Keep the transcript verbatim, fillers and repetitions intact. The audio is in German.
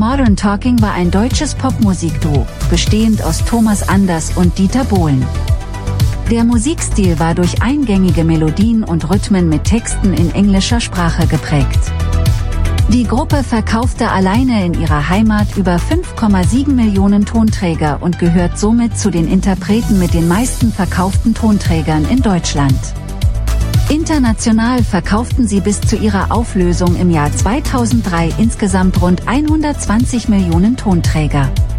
Modern Talking war ein deutsches Popmusikduo, bestehend aus Thomas Anders und Dieter Bohlen. Der Musikstil war durch eingängige Melodien und Rhythmen mit Texten in englischer Sprache geprägt. Die Gruppe verkaufte alleine in ihrer Heimat über fünf Komma sieben Millionen Tonträger und gehört somit zu den Interpreten mit den meisten verkauften Tonträgern in Deutschland. International verkauften sie bis zu ihrer Auflösung im Jahr zweitausenddrei insgesamt rund hundertzwanzig Millionen Tonträger.